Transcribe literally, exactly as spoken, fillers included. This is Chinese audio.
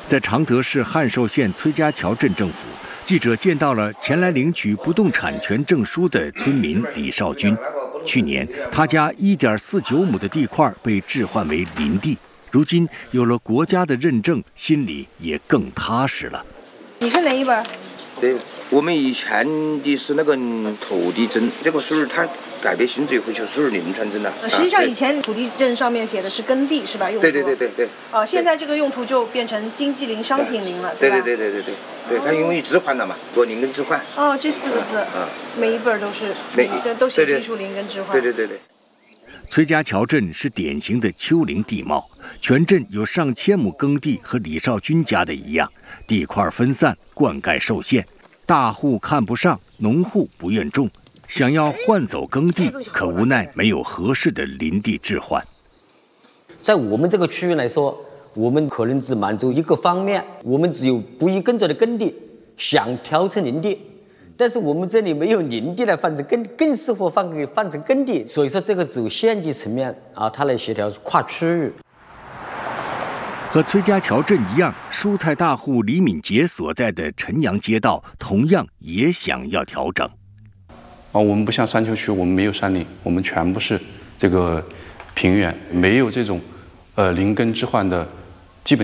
在常德市汉寿县崔家桥镇政府，记者见到了前来领取不动产权证书的村民李少军。去年，他家一点四九亩的地块被置换为林地，如今有了国家的认证，心里也更踏实了。 你是哪一本？ 对，我们以前的是那个土地证，这个属于它改变性质以后就属于临床证了。 实际上以前土地证上面写的是耕地是吧？用途。 对对对对对。 哦，现在这个用途就变成经济林、商品林了， 对吧？ 对对对对对对，它因为置换了嘛，多林跟置换。 哦，这四个字， 嗯， 每一本都是， 每都写清楚林跟置换。 对对对对。 崔家桥镇是典型的丘陵地貌，全镇有上千亩耕地，和李少军家的一样，地块分散，灌溉受限，大户看不上，农户不愿种，想要换走耕地，可无奈没有合适的林地置换。 在我们这个区域来说，我们可能只满足一个方面，我们只有不宜耕作的耕地，想调成林地。但是我们这里没有林地来换成耕，更适合换给换成耕地，所以说这个走县级层面啊，它来协调跨区域。 和崔家桥镇一样，蔬菜大户李敏杰所在的陈阳街道同样也想要调整。 啊，我们不像山丘区，我们没有山林，我们全部是这个平原，没有这种呃林耕置换的